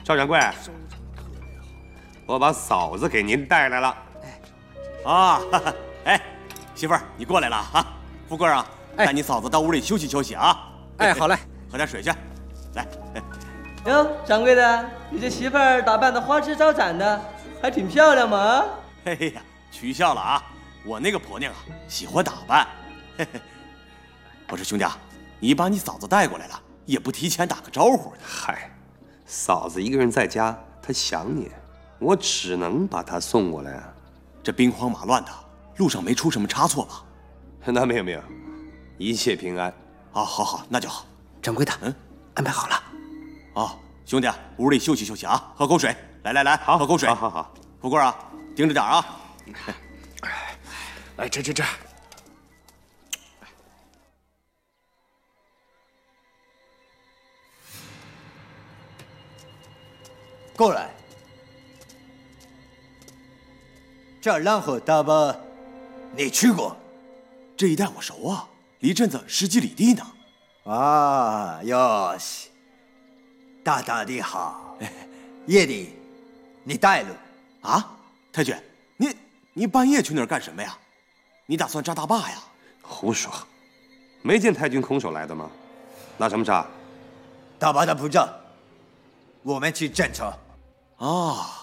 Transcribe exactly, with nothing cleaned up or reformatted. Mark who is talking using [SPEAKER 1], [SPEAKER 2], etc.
[SPEAKER 1] 赵掌柜，我把嫂子给您带来了。
[SPEAKER 2] 啊，哈哈哎，媳妇儿，你过来了啊！富贵啊，带你嫂子到屋里休息休息啊。
[SPEAKER 3] 哎，好嘞，
[SPEAKER 2] 喝点水去。来，
[SPEAKER 4] 哟，掌柜的，你这媳妇儿打扮的花枝招展的，还挺漂亮嘛。
[SPEAKER 2] 嘿嘿呀，取笑了啊！我那个婆娘啊，喜欢打扮。嘿嘿，我说兄弟啊，你把你嫂子带过来了，也不提前打个招呼。
[SPEAKER 1] 嗨，嫂子一个人在家，她想你，我只能把她送过来啊。
[SPEAKER 2] 这兵荒马乱的，路上没出什么差错吧？
[SPEAKER 1] 那没有没有，一切平安。
[SPEAKER 2] 啊，好好，那就好。
[SPEAKER 3] 掌柜的，
[SPEAKER 2] 嗯，
[SPEAKER 3] 安排好了。
[SPEAKER 2] 啊，兄弟，屋里休息休息啊，喝口水。来来来，
[SPEAKER 1] 好，
[SPEAKER 2] 喝口水。
[SPEAKER 1] 好好好。
[SPEAKER 2] 富贵啊，盯着点啊。
[SPEAKER 3] 来，吃吃吃。
[SPEAKER 5] 过来。这浪河大坝，你去过？
[SPEAKER 2] 这一带我熟啊，离镇子十几里地呢。
[SPEAKER 5] 啊，哟西，大大的好。夜里，你带路
[SPEAKER 2] 啊？太君，你你半夜去那儿干什么呀？你打算炸大坝呀？
[SPEAKER 1] 胡说，没见太君空手来的吗？拿什么炸？
[SPEAKER 5] 大坝的不炸，我们去侦查。
[SPEAKER 2] 啊。